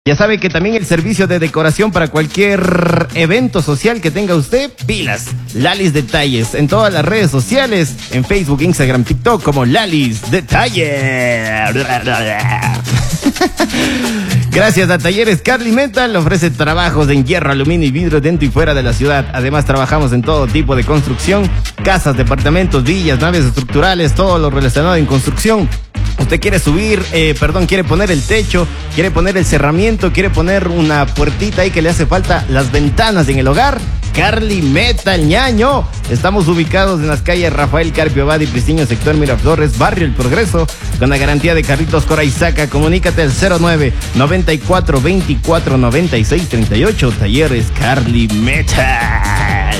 Ya sabe que también el servicio de decoración para cualquier evento social que tenga usted, pilas, Lalis Detalles, en todas las redes sociales, en Facebook, Instagram, TikTok, como Lalis Detalles. Gracias a Talleres Carly Metal, ofrece trabajos en hierro, aluminio y vidrio dentro y fuera de la ciudad. Además, trabajamos en todo tipo de construcción, casas, departamentos, villas, naves estructurales, todo lo relacionado en construcción. Usted quiere quiere poner el techo, quiere poner el cerramiento, quiere poner una puertita ahí que le hace falta, las ventanas en el hogar. Carly Metal, ñaño. Estamos ubicados en las calles Rafael Carpio Abad y Pristinho, sector Miraflores, barrio El Progreso, con la garantía de Carritos Cora Isaca. Comunícate al 09-94-24-96-38. Talleres Carly Metal.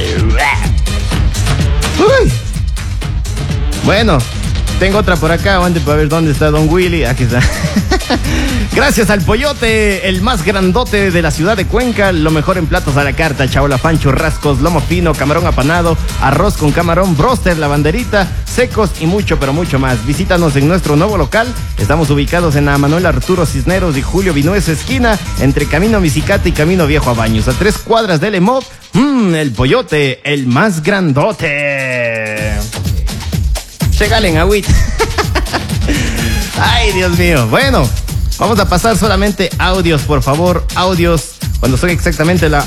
Uy. Bueno, tengo otra por acá, aguante para ver dónde está Don Willy. Aquí está. Gracias al Pollote, el más grandote de la ciudad de Cuenca. Lo mejor en platos a la carta: chaulafán, churrascos, lomo fino, camarón apanado, arroz con camarón, bróster, la banderita, secos y mucho, pero mucho más. Visítanos en nuestro nuevo local. Estamos ubicados en la Manuel Arturo Cisneros y Julio Vinuesa esquina, entre Camino Misicate y Camino Viejo a Baños, a 3 cuadras del EMOV. El Pollote, el más grandote. Regalen agüita. Ay, Dios mío. Bueno, vamos a pasar solamente audios, por favor. Audios cuando son exactamente la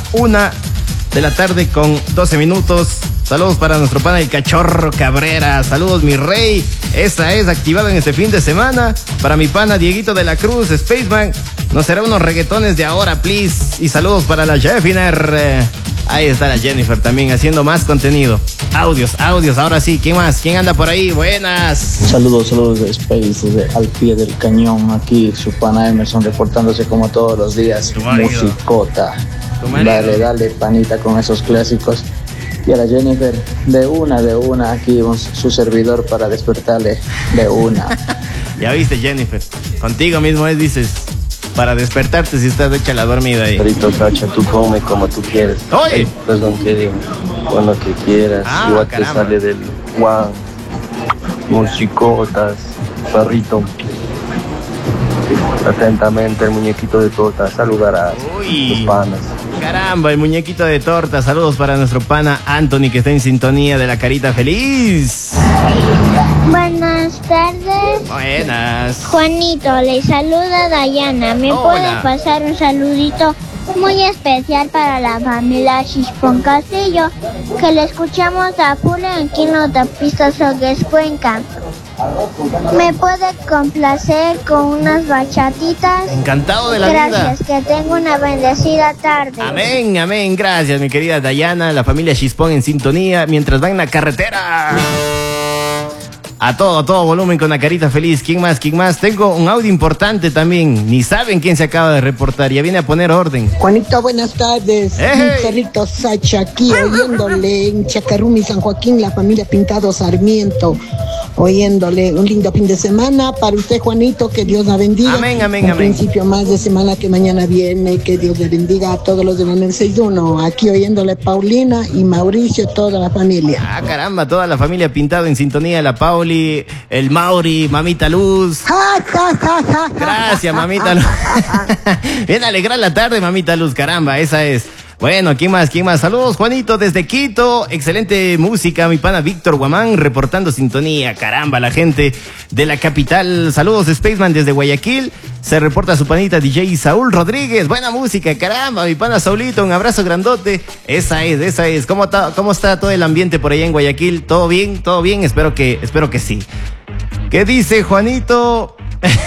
1:12 p.m. Saludos para nuestro pana el Cachorro Cabrera. Saludos, mi rey. Esa es, activado en este fin de semana. Para mi pana Dieguito de la Cruz, Spaceman. Nos será unos reggaetones de ahora, please. Y saludos para la Jeffiner. Ahí está la Jennifer también haciendo más contenido. Audios, ahora sí. ¿Quién más? ¿Quién anda por ahí? Buenas. Saludos de Space, al pie del cañón. Aquí su pana Emerson reportándose como todos los días. Musicota. Dale, panita con esos clásicos. Y a la Jennifer, de una, aquí su servidor para despertarle de una. Ya viste, Jennifer. Contigo mismo dices, para despertarte si estás hecha la dormida ahí. Perrito Cacha, tú come como tú quieres. ¡Oye! Perdón, que digo, con lo que quieras. Igual caramba. Te sale del Juan, musicotas, perrito. Atentamente, el muñequito de torta. Saludarás tus panas. Caramba, el muñequito de torta. Saludos para nuestro pana Anthony, que está en sintonía de la carita feliz. Buenas tardes. Buenas. Juanito, le saluda Dayana. ¿Me puede pasar un saludito muy especial para la familia Chispón Castillo, que le escuchamos a full aquí en la autopista Sogues Cuenca? ¿Me puede complacer con unas bachatitas? Encantado de la vida. Gracias, que tenga una bendecida tarde. Amén, amén. Gracias, mi querida Dayana. La familia Chispón en sintonía mientras va en la carretera. A todo volumen con la carita feliz. ¿Quién más? Tengo un audio importante también. Ni saben quién se acaba de reportar. Ya viene a poner orden. Juanito, buenas tardes. ¡Hey! Perrito Sacha aquí oyéndole en Chacarrumi, San Joaquín, la familia Pintado Sarmiento. Oyéndole un lindo fin de semana para usted, Juanito, que Dios la bendiga. Amén. Principio más de semana que mañana viene, que Dios le bendiga a todos los de Manuel 61. Aquí oyéndole Paulina y Mauricio, toda la familia. Caramba, toda la familia Pintado en sintonía. La Pauli, el Mauri, Mamita Luz. Gracias, Mamita Luz. Bien, alegrar la tarde, Mamita Luz, caramba, esa es. Bueno, ¿quién más? Saludos, Juanito, desde Quito. Excelente música, mi pana Víctor Guamán, reportando sintonía. Caramba, la gente de la capital. Saludos, Spaceman, desde Guayaquil. Se reporta su panita DJ Saúl Rodríguez. Buena música, caramba, mi pana Saulito, un abrazo grandote. Esa es. ¿Cómo está todo el ambiente por allá en Guayaquil? ¿Todo bien? Espero que sí. ¿Qué dice Juanito?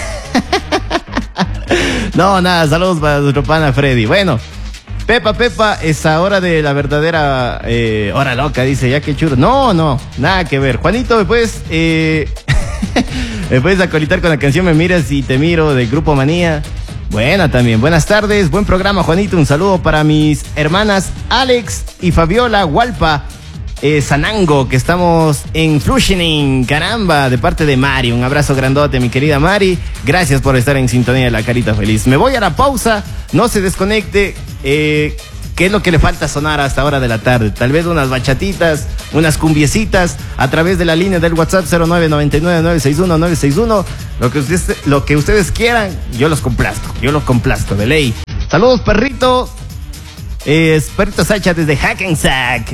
No, nada, saludos para nuestro pana Freddy. Bueno, Pepa, esa hora de la verdadera hora loca, dice, ya que chulo. No, nada que ver. Juanito, ¿me puedes acolitar con la canción Me Miras y Te Miro del Grupo Manía? Buena también, buenas tardes, buen programa, Juanito. Un saludo para mis hermanas Alex y Fabiola Hualpa Sanango, que estamos en Flushing, caramba, de parte de Mari. Un abrazo grandote, mi querida Mari. Gracias por estar en sintonía de la carita feliz. Me voy a la pausa, no se desconecte. ¿Qué es lo que le falta sonar hasta hora de la tarde? Tal vez unas bachatitas, unas cumbiecitas a través de la línea del WhatsApp 0999-961-961. Lo que ustedes quieran, yo los complazco, de ley. Saludos, perrito. Perrito Sacha desde Hackensack.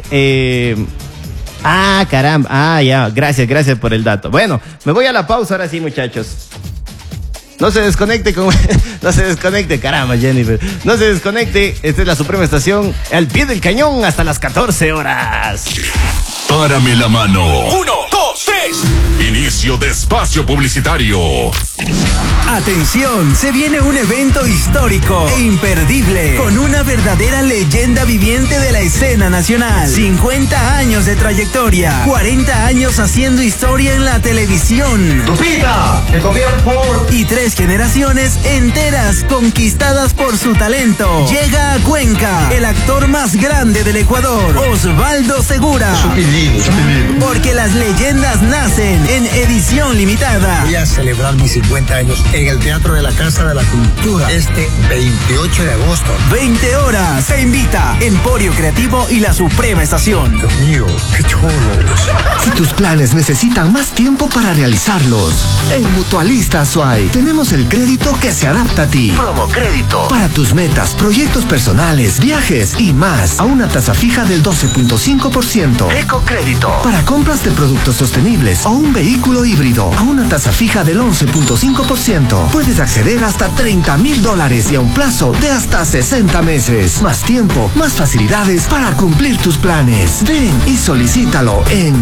Caramba. Ya, gracias por el dato. Bueno, me voy a la pausa ahora sí, muchachos. No se desconecte, caramba, Jennifer. No se desconecte, esta es la Suprema Estación, al pie del cañón hasta las 14 horas. Párame la mano. 1, 2, 3. Inicio de espacio publicitario. Atención, se viene un evento histórico e imperdible con una verdadera leyenda viviente de la escena nacional. 50 años de trayectoria, 40 años haciendo historia en la televisión. ¡Lupita! ¡El gobierno! Y 3 generaciones enteras conquistadas por su talento. Llega a Cuenca el actor más grande del Ecuador, Osvaldo Segura. Porque las leyendas nacen en edición limitada. Voy a celebrar mis 50 años en el Teatro de la Casa de la Cultura este 28 de agosto. 20 horas. Se invita Emporio Creativo y la Suprema Estación. Dios mío, qué cholos. Si tus planes necesitan más tiempo para realizarlos, en Mutualista Azuay tenemos el crédito que se adapta a ti. Promo crédito. Para tus metas, proyectos personales, viajes y más, a una tasa fija del 12.5%. Ecocrédito. Para compras de productos sostenibles o un vehículo híbrido, a una tasa fija del 11.5%. Puedes acceder hasta $30,000 y a un plazo de hasta 60 meses. Más tiempo, más facilidades para cumplir tus planes. Ven y solicítalo en